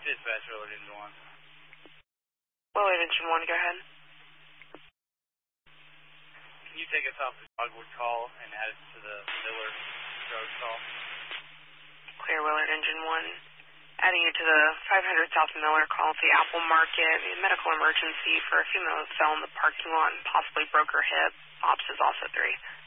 Dispatch, Willard Engine 1. Willard Engine 1, go ahead. Can you take us off the Dogwood call and add it to the Miller Road call? Clear, Willard Engine 1. Adding you to the 500 South Miller call at the Apple Market. A medical emergency for a female who fell in the parking lot and possibly broke her hip. Ops is also 3.